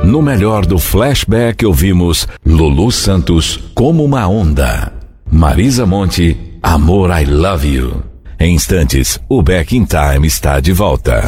No melhor do flashback ouvimos Lulu Santos, Como uma Onda. Marisa Monte, Amor I Love You. Em instantes, o Back in Time está de volta.